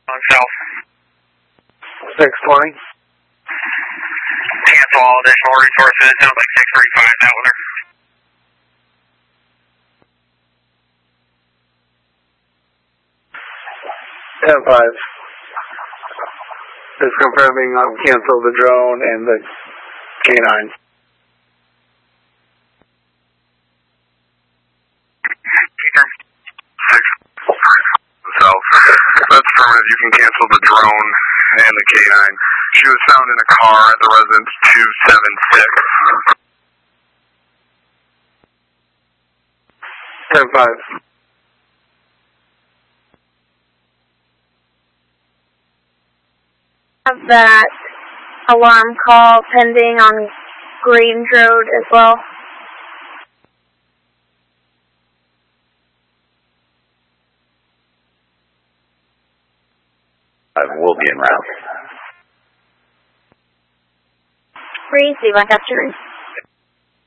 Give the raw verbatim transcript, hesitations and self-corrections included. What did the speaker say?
On south. six twenty. Cancel all additional resources. Sounds like six thirty-five now with her. ten five. Just confirming I'll cancel the drone and the K nine. South. That's permanent. You can cancel the drone and the K nine. She was found in a car at the residence two seven six. ten five. Have that alarm call pending on Grange Road as well. I will be en route. Receive, I got your